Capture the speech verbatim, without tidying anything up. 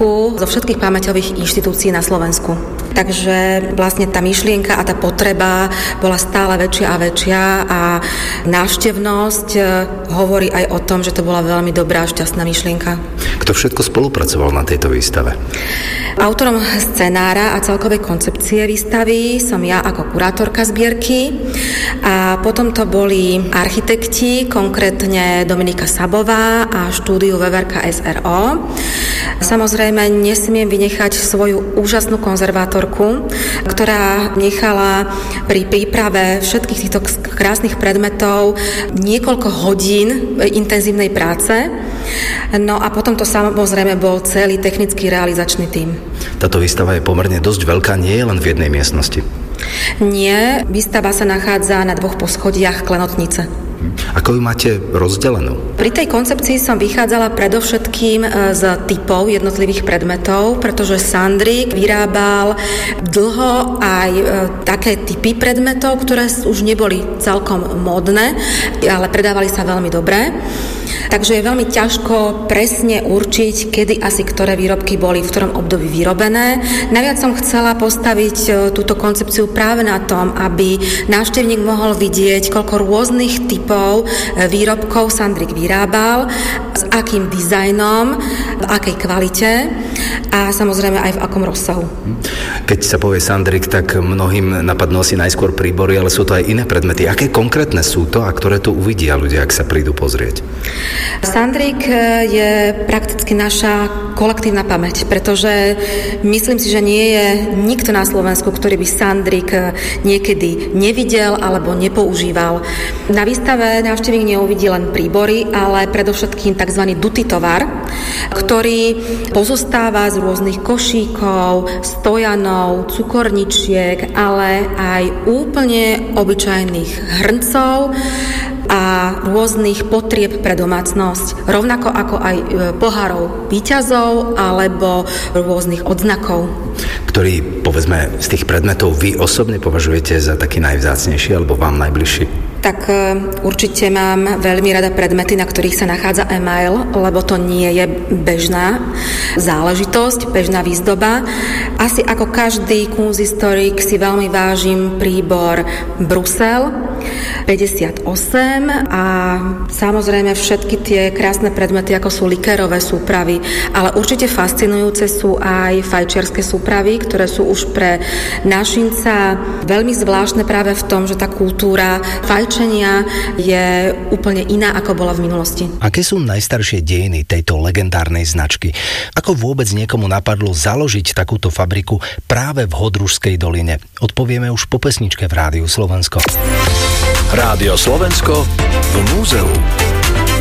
výsku zo všetkých pamäťových inštitúcií na Slovensku. Takže vlastne tá myšlienka a tá potreba bola stále väčšia a väčšia a návštevnosť hovorí aj o tom, že to bola veľmi dobrá a šťastná myšlienka. Kto všetko spolupracoval na tejto výstave? Autorom scenára a celkovej koncepcie výstavy som ja ako kurátorka zbierky a potom to boli architekti, konkrétne Dominika Sabová a štúdiu vé vé er ká es er ó. Samozrejme nesmiem vynechať svoju úžasnú konzervátorku, ktorá nechala pri príprave všetkých týchto krásnych predmetov niekoľko hodín intenzívnej práce. No a potom to samozrejme bol celý technický realizačný tím. Táto výstava je pomerne dosť veľká, nie je len v jednej miestnosti. Nie, výstava sa nachádza na dvoch poschodiach klenotnice. Ako ju máte rozdelenú? Pri tej koncepcii som vychádzala predovšetkým z typov jednotlivých predmetov, pretože Sandrík vyrábal dlho aj také typy predmetov, ktoré už neboli celkom módne, ale predávali sa veľmi dobre. Takže je veľmi ťažko presne určiť, kedy asi ktoré výrobky boli v ktorom období vyrobené. Naviac som chcela postaviť túto koncepciu práve na tom, aby návštevník mohol vidieť, koľko rôznych typov výrobkov Sandrík vyrábal, s akým dizajnom, v akej kvalite a samozrejme aj v akom rozsahu. Keď sa povie Sandrík, tak mnohým napadnú asi najskôr príbory, ale sú to aj iné predmety. Aké konkrétne sú to a ktoré tu uvidia ľudia, ak sa prídu pozrieť? Sandrík je prakticky naša kolektívna pamäť, pretože myslím si, že nie je nikto na Slovensku, ktorý by Sandrík niekedy nevidel alebo nepoužíval. Na výstave návštevník neuvidí len príbory, ale predovšetkým tzv. Dutý tovar, ktorý pozostáva z rôznych košíkov, stojanov, cukorničiek, ale aj úplne obyčajných hrncov a rôznych potrieb pre domácnosť, rovnako ako aj pohárov víťazov alebo rôznych odznakov. Ktorý, povedzme, z tých predmetov vy osobne považujete za taký najvzácnejší alebo vám najbližší? Tak určite mám veľmi rada predmety, na ktorých sa nachádza email, lebo to nie je bežná záležitosť, bežná výzdoba. Asi ako každý kunsthistorik si veľmi vážim príbor Brusel päťdesiatosem a samozrejme všetky tie krásne predmety, ako sú likérové súpravy, ale určite fascinujúce sú aj fajčiarske súpravy, ktoré sú už pre našinca veľmi zvláštne práve v tom, že tá kultúra fajčenia je úplne iná, ako bola v minulosti. Aké sú najstaršie dejiny tejto legendárnej značky? Ako vôbec niekomu napadlo založiť takúto fabriku práve v Hodružskej doline? Odpovieme už po pesničke v Rádiu Slovensko. Rádio Slovensko v múzeu.